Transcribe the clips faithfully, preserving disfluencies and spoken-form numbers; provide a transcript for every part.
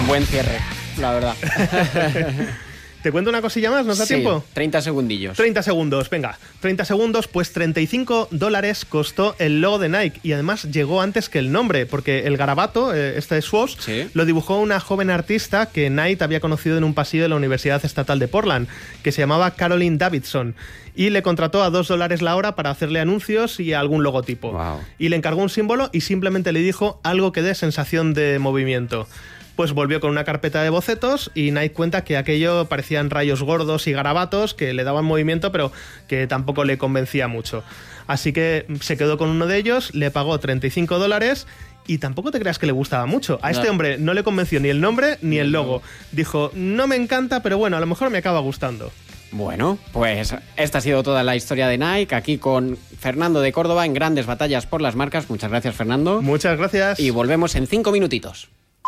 Buen cierre, la verdad. ¿Te cuento una cosilla más? ¿Nos da sí, tiempo? treinta segundillos. treinta segundos, venga. treinta segundos, pues treinta y cinco dólares costó el logo de Nike y además llegó antes que el nombre, porque el garabato, eh, este de Swoosh, ¿Sí? lo dibujó una joven artista que Knight había conocido en un pasillo de la Universidad Estatal de Portland, que se llamaba Caroline Davidson, y le contrató a dos dólares la hora para hacerle anuncios y algún logotipo. Wow. Y le encargó un símbolo y simplemente le dijo algo que dé sensación de movimiento. Pues volvió con una carpeta de bocetos y Nike cuenta que aquello parecían rayos gordos y garabatos que le daban movimiento, pero que tampoco le convencía mucho. Así que se quedó con uno de ellos, le pagó treinta y cinco dólares y tampoco te creas que le gustaba mucho. A este no. hombre no le convenció ni el nombre ni el logo. Dijo, no me encanta, pero bueno, a lo mejor me acaba gustando. Bueno, pues esta ha sido toda la historia de Nike, aquí con Fernando de Córdoba en Grandes Batallas por las Marcas. Muchas gracias, Fernando. Muchas gracias. Y volvemos en cinco minutitos.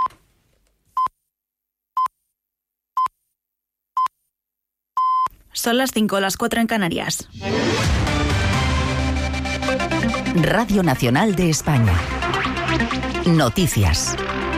Son las cinco, las cuatro en Canarias. Radio Nacional de España. Noticias.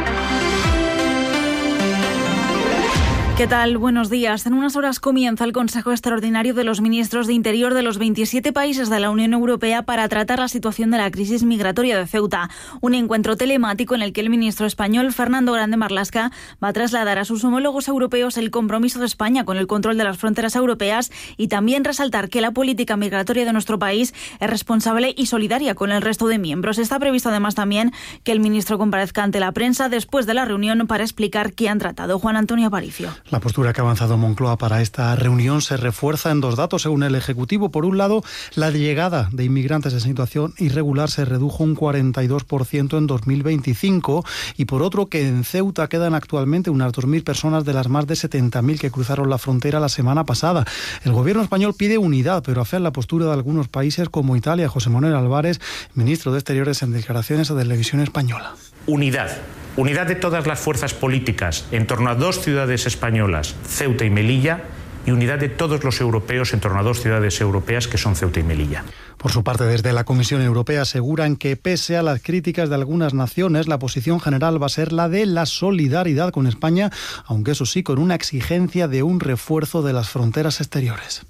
¿Qué tal? Buenos días. En unas horas comienza el Consejo Extraordinario de los Ministros de Interior de los veintisiete países de la Unión Europea para tratar la situación de la crisis migratoria de Ceuta. Un encuentro telemático en el que el ministro español Fernando Grande Marlaska va a trasladar a sus homólogos europeos el compromiso de España con el control de las fronteras europeas y también resaltar que la política migratoria de nuestro país es responsable y solidaria con el resto de miembros. Está previsto además también que el ministro comparezca ante la prensa después de la reunión para explicar qué han tratado. Juan Antonio Aparicio. La postura que ha avanzado Moncloa para esta reunión se refuerza en dos datos, según el Ejecutivo. Por un lado, la llegada de inmigrantes en situación irregular se redujo un cuarenta y dos por ciento en dos mil veinticinco y por otro que en Ceuta quedan actualmente unas dos mil personas de las más de setenta mil que cruzaron la frontera la semana pasada. El gobierno español pide unidad, pero afea la postura de algunos países como Italia. José Manuel Álvarez, ministro de Exteriores, en declaraciones a Televisión Española. Unidad. Unidad de todas las fuerzas políticas en torno a dos ciudades españolas, Ceuta y Melilla, y unidad de todos los europeos en torno a dos ciudades europeas que son Ceuta y Melilla. Por su parte, desde la Comisión Europea aseguran que, pese a las críticas de algunas naciones, la posición general va a ser la de la solidaridad con España, aunque eso sí, con una exigencia de un refuerzo de las fronteras exteriores.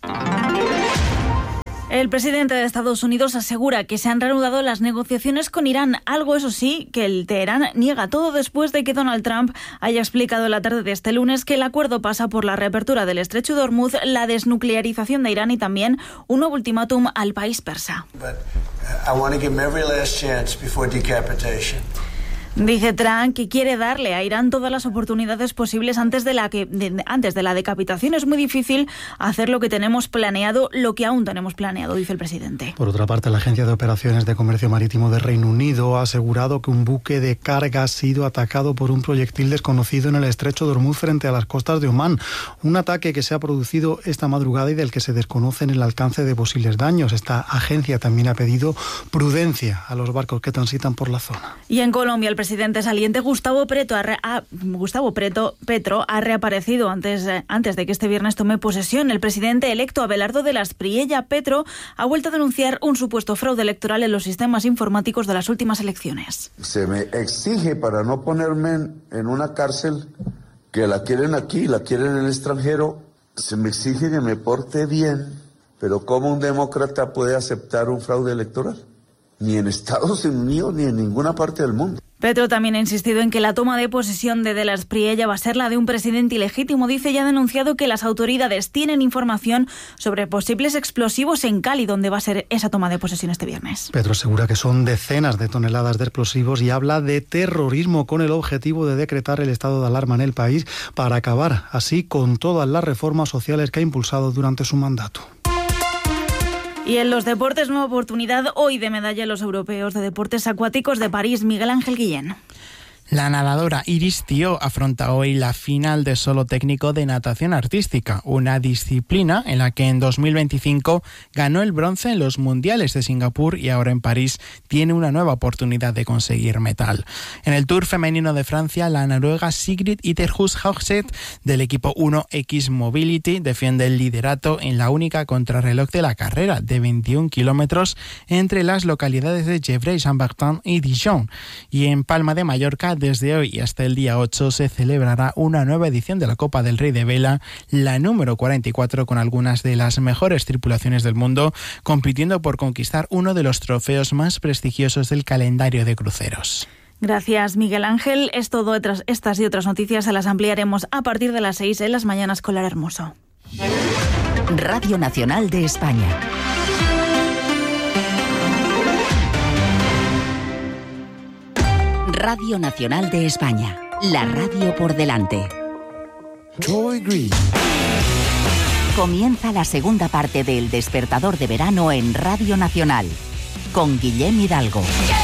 El presidente de Estados Unidos asegura que se han reanudado las negociaciones con Irán, algo eso sí que el Teherán niega, todo después de que Donald Trump haya explicado en la tarde de este lunes que el acuerdo pasa por la reapertura del estrecho de Hormuz, la desnuclearización de Irán y también un nuevo ultimátum al país persa. Dice Trump que quiere darle a Irán todas las oportunidades posibles antes de la que de, antes de la decapitación. Es muy difícil hacer lo que tenemos planeado, lo que aún tenemos planeado, dice el presidente. Por otra parte, la Agencia de Operaciones de Comercio Marítimo de Reino Unido ha asegurado que un buque de carga ha sido atacado por un proyectil desconocido en el estrecho de Hormuz frente a las costas de Omán. Un ataque que se ha producido esta madrugada y del que se desconocen el alcance de posibles daños. Esta agencia también ha pedido prudencia a los barcos que transitan por la zona. Y en Colombia, el presidente saliente Gustavo Petro ha, re, ha, Gustavo Petro, Petro ha reaparecido antes, eh, antes de que este viernes tome posesión. El presidente electo Abelardo de las Priella Petro ha vuelto a denunciar un supuesto fraude electoral en los sistemas informáticos de las últimas elecciones. Se me exige para no ponerme en, en una cárcel que la quieren aquí, la quieren en el extranjero, se me exige que me porte bien, pero ¿cómo un demócrata puede aceptar un fraude electoral? Ni en Estados Unidos ni en ninguna parte del mundo. Petro también ha insistido en que la toma de posesión de De las Priella va a ser la de un presidente ilegítimo. Dice y ha denunciado que las autoridades tienen información sobre posibles explosivos en Cali, donde va a ser esa toma de posesión este viernes. Petro asegura que son decenas de toneladas de explosivos y habla de terrorismo con el objetivo de decretar el estado de alarma en el país para acabar así con todas las reformas sociales que ha impulsado durante su mandato. Y en los deportes, nueva oportunidad hoy de medalla en los europeos de deportes acuáticos de París. Miguel Ángel Guillén. La nadadora Iris Thiault afronta hoy la final de solo técnico de natación artística, una disciplina en la que en dos mil veinticinco ganó el bronce en los mundiales de Singapur y ahora en París tiene una nueva oportunidad de conseguir metal. En el Tour femenino de Francia, la noruega Sigrid Iterhus Haugseth del equipo uno X Mobility defiende el liderato en la única contrarreloj de la carrera de veintiún kilómetros entre las localidades de Gevrey, Saint-Barthélemy y Dijon. Y en Palma de Mallorca, Málaga, desde hoy y hasta el día ocho se celebrará una nueva edición de la Copa del Rey de Vela, la número cuarenta y cuatro, con algunas de las mejores tripulaciones del mundo, compitiendo por conquistar uno de los trofeos más prestigiosos del calendario de cruceros. Gracias, Miguel Ángel. Es todo. Estas y otras noticias se las ampliaremos a partir de las seis en las mañanas con Lara Hermoso. Radio Nacional de España. Radio Nacional de España. La radio por delante. Troy Green. Comienza la segunda parte del Despertador de Verano en Radio Nacional con Guillem Hidalgo.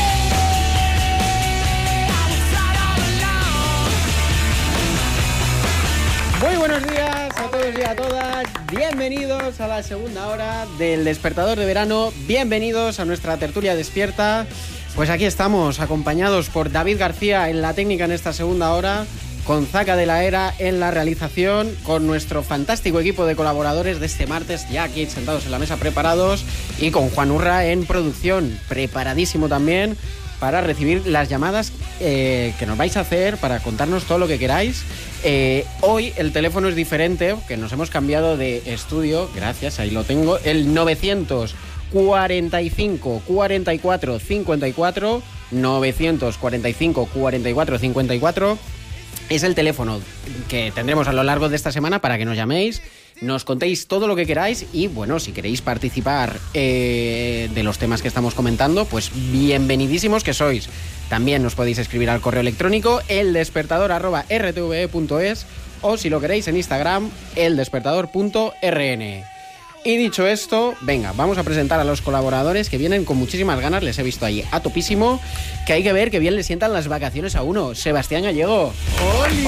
Muy buenos días a todos y a todas. Bienvenidos a la segunda hora del Despertador de Verano. Bienvenidos a nuestra tertulia despierta. Pues aquí estamos, acompañados por David García en la técnica en esta segunda hora, con Zaca de la Era en la realización, con nuestro fantástico equipo de colaboradores de este martes, ya aquí sentados en la mesa preparados, y con Juan Urra en producción, preparadísimo también para recibir las llamadas eh, que nos vais a hacer, para contarnos todo lo que queráis. Eh, hoy el teléfono es diferente, que nos hemos cambiado de estudio, gracias, ahí lo tengo, el novecientos cuarenta y cinco, cuarenta y cuatro, cincuenta y cuatro, novecientos cuarenta y cinco, cuarenta y cuatro, cincuenta y cuatro, es el teléfono que tendremos a lo largo de esta semana para que nos llaméis, nos contéis todo lo que queráis y, bueno, si queréis participar eh, de los temas que estamos comentando, pues bienvenidísimos que sois. También nos podéis escribir al correo electrónico eldespertador arroba r t v e punto es o, si lo queréis, en Instagram eldespertador punto r n. Y dicho esto, venga, vamos a presentar a los colaboradores que vienen con muchísimas ganas, les he visto ahí a topísimo, que hay que ver que bien le sientan las vacaciones a uno. Sebastián Gallego. ¡Oli!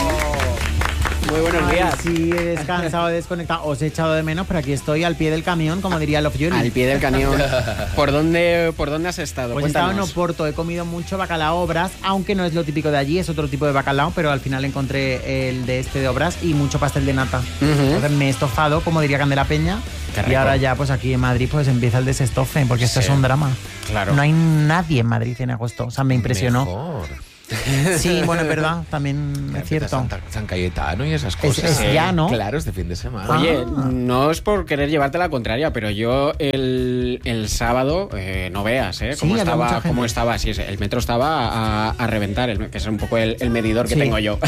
Muy buenos días. Ay, sí, he descansado, he desconectado. Os he echado de menos, pero aquí estoy al pie del camión, como diría Love Journey. Al pie del cañón. ¿Por dónde, por dónde has estado? Pues he estado en Oporto, he comido mucho bacalao Obras, aunque no es lo típico de allí, es otro tipo de bacalao, pero al final encontré el de este de Obras y mucho pastel de nata. Uh-huh. Entonces me he estofado, como diría Candela Peña, y ahora ya pues aquí en Madrid pues empieza el desestofe, porque esto sí. Es un drama. Claro. No hay nadie en Madrid en agosto, o sea, me impresionó. Mejor. Sí, bueno, es verdad, también es cierto. Santa, San Cayetano y esas cosas. Es, es ya, ¿no? Claro, este fin de semana. Oye, Ah. no es por querer llevarte la contraria, pero yo el, el sábado, eh, no veas, ¿eh? Cómo Sí, había mucha estaba, gente. cómo estaba. Sí, el metro estaba a, a reventar, el- que es un poco el, el medidor que Sí. tengo yo.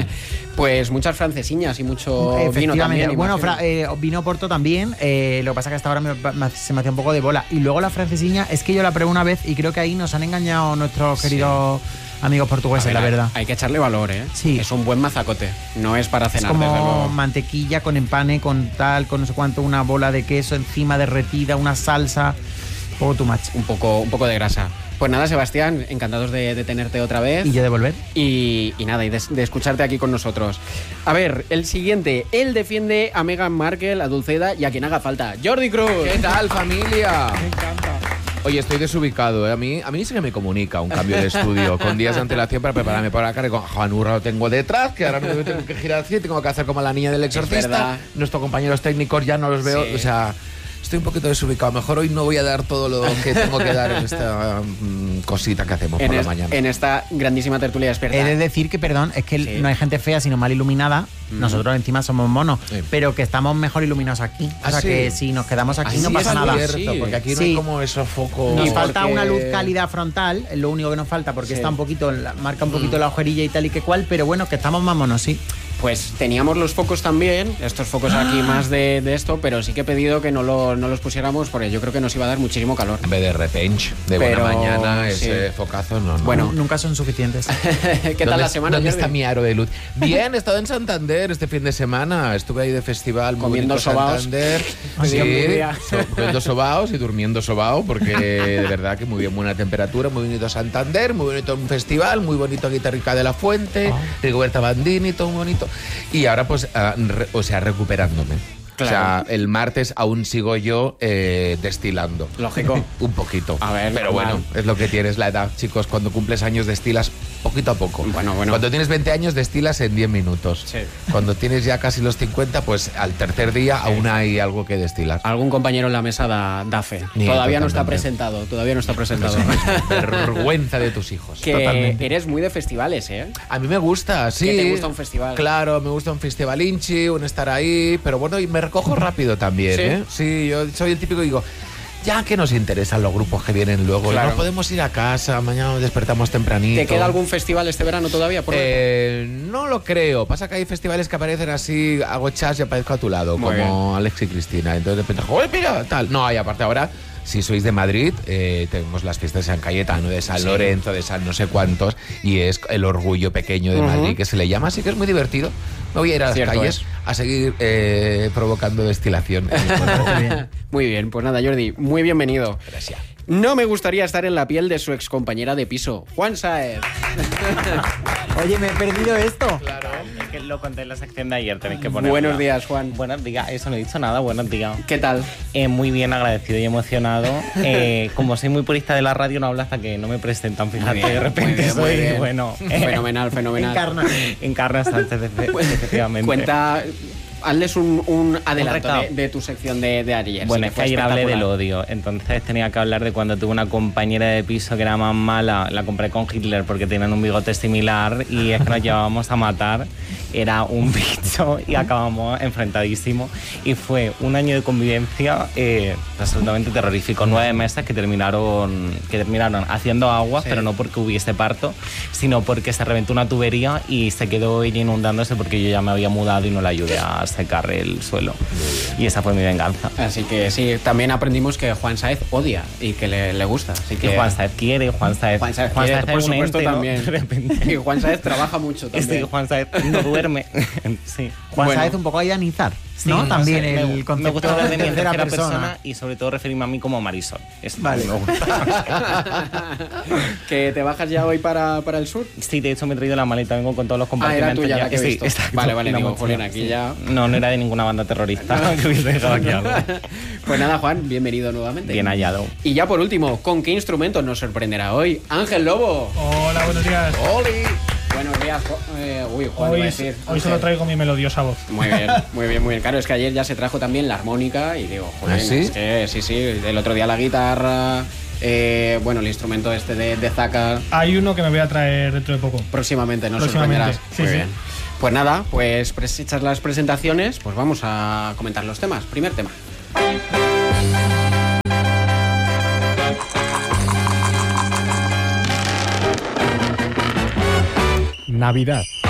Pues muchas francesiñas y mucho vino Efectivamente. también. Bueno, imagino. fra- eh, vino Porto también, eh, lo que pasa que hasta ahora me- me- se me hacía un poco de bola. Y luego la francesiña, es que yo la probé una vez y creo que ahí nos han engañado nuestros Sí. queridos amigos portugueses, A ver, la verdad. Hay que echarle valor, ¿eh? Sí. Es un buen mazacote. No es para Es cenar, desde como luego. mantequilla con empane, con tal, con no sé cuánto, una bola de queso encima derretida, una salsa, un poco too much. Un poco, un poco de grasa. Pues nada, Sebastián, encantados de, de tenerte otra vez. Y yo de volver. Y, y nada, y de, de escucharte aquí con nosotros. A ver, el siguiente. Él defiende a Meghan Markle, a Dulceida y a quien haga falta. Jordi Cruz. ¿Qué tal, familia? Me encanta. Oye, estoy desubicado, ¿eh? A mí, a mí sí que me comunica un cambio de estudio con días de antelación para prepararme para la cara. Y con Juan Urra lo tengo detrás, que ahora me tengo que girar así, tengo que hacer como la niña del exorcista. verdad. Nuestros compañeros técnicos ya no los veo, Sí. o sea... Estoy un poquito desubicado. Mejor hoy no voy a dar todo lo que tengo que dar en esta mm, cosita que hacemos En, por la es- mañana. en esta grandísima tertulia despierta. He de decir que, perdón, es que Sí. no hay gente fea, sino mal iluminada. Mm. Nosotros encima somos monos, Sí. pero que estamos mejor iluminados aquí. O ¿Ah, sea sí? que si nos quedamos aquí Así no pasa es nada. cierto, Sí. porque aquí no Sí. hay como esos focos. Nos Y falta porque- una luz cálida frontal, es lo único que nos falta, porque Sí. está un poquito, la- marca un poquito la ojerilla y tal y que cual, pero bueno, que estamos más monos, sí. Pues teníamos los focos también, estos focos aquí más de, de esto, pero sí que he pedido que no, lo, no los pusiéramos porque yo creo que nos iba a dar muchísimo calor. En vez de repente, de Pero, buena mañana, sí. ese focazo, no, no. Bueno. Nunca son suficientes. ¿Qué tal ¿Dónde- la semana, ¿Dónde Jordi? está mi aro de luz? Bien, he estado en Santander este fin de semana. Estuve ahí de festival. muy Comiendo bonito sobaos. Santander. Ay, Sí, Dios mío. so- comiendo sobaos y durmiendo sobao, porque de verdad que muy bien, buena temperatura, muy bonito Santander, muy bonito un festival, muy bonito Guitarrica de la Fuente, Rigoberta Bandini, todo muy bonito. Y ahora pues, ah, re- o sea, recuperándome. Claro. O sea, el martes aún sigo yo eh, destilando. Lógico. Un poquito. A ver, pero normal. bueno, es lo que tienes la edad, chicos. Cuando cumples años destilas poquito a poco. Bueno, bueno. Cuando tienes veinte años destilas en diez minutos. Sí. Cuando tienes ya casi los cincuenta, pues al tercer día sí. aún hay algo que destilar. Algún compañero en la mesa da, da fe. Ni todavía totalmente. no está presentado, todavía no está presentado. Vergüenza de tus hijos. Que totalmente. Eres muy de festivales, ¿eh? A mí me gusta, sí. ¿Qué te gusta un festival? Claro, me gusta un festivalinchi, un estar ahí, pero bueno, y me recojo rápido también, ¿Sí? ¿eh? Sí, yo soy el típico que digo, ya que nos interesan los grupos que vienen luego, Claro. no podemos ir a casa, mañana nos despertamos tempranito. ¿Te queda algún festival este verano todavía? Por eh, no lo creo. Pasa que hay festivales que aparecen así, hago chas y aparezco a tu lado, Muy como bien. Alex y Cristina. Entonces de repente, ¡joder, mira! Tal. No, y aparte ahora, si sois de Madrid, eh, tenemos las fiestas de San Cayetano, de San Sí. Lorenzo, de San no sé cuántos, y es el orgullo pequeño de Ujú. Madrid, que se le llama, así que es muy divertido. Me voy a ir a las Cierto calles es. a seguir eh, provocando destilación. Muy bien, pues nada, Jordi, muy bienvenido. Gracias. No me gustaría estar en la piel de su excompañera de piso, Juan Sáez. Oye, me he perdido esto. Claro, es que lo conté en la sección de ayer, tenéis que ponerlo. Buenos días, Juan. Buenos días, eso no he dicho nada, buenos días. ¿Qué tal? Eh, muy bien, agradecido y emocionado. Eh, como soy muy purista de la radio, no hablo hasta que no me presentan, fíjate, bien, de repente muy bien, muy soy, bien. bueno... Fenomenal, fenomenal. Encarna. Encarna Sánchez, efectivamente. Cuenta, hazles un, un adelanto recado. de, de tu sección de, de ayer. Bueno, sí, es que fue ayer hablé del espectacular. odio, entonces tenía que hablar de cuando tuve una compañera de piso que era más mala, la compré con Hitler porque tenían un bigote similar y es que nos llevábamos a matar, era un bicho y acabamos enfrentadísimos y fue un año de convivencia eh, absolutamente terrorífico, nueve meses que terminaron, que terminaron haciendo aguas, Sí. pero no porque hubiese parto, sino porque se reventó una tubería y se quedó ella inundándose porque yo ya me había mudado y no la ayudé a secar el suelo. Y esa fue mi venganza. Así que sí, también aprendimos que Juan Sáez odia y que le, le gusta. Así que Que Juan Sáez quiere, Juan Sáez, Juan Sáez, Juan quiere, Sáez por es un supuesto, ente, ¿no? también. De repente. Y Juan Sáez trabaja mucho también. Sí, Juan Sáez no duerme. Sí. Juan Bueno. Sáez un poco ideanizar, Sí, ¿no? no También sé, me- el me concepto gusta hablar de mí en tercera tercera persona. persona y sobre todo referirme a mí como Marisol. Eso Vale. me gusta. ¿Que te bajas ya hoy para, para el sur? Sí, de hecho me he traído la maleta, vengo con todos los Ah, compartimentos. era tuya la que he Sí, visto. exacto. Vale, vale, Una digo, mochila, Julián, aquí sí. ya... No, no era de ninguna banda terrorista que hubiese dejado aquí algo. Pues nada, Juan, bienvenido nuevamente. Bien hallado. Y ya por último, ¿con qué instrumentos nos sorprenderá hoy Ángel Lobo? Hola, buenos días. ¡Oli! Buenos días, Jo- eh, uy, Juan, iba a Hoy, decir. hoy solo traigo mi melodiosa voz. Muy bien, muy bien, muy bien. Claro, es que ayer ya se trajo también la armónica y digo, joder, ¿Ah, sí? es que sí, sí, el otro día la guitarra, eh, bueno, el instrumento este de, de Zaka, Hay uno que me voy a traer dentro de poco. próximamente nos Próximamente, sorprenderás. sí, muy sí. bien. Pues nada, pues pres- hechas las presentaciones, pues vamos a comentar los temas. Primer tema. Navidad.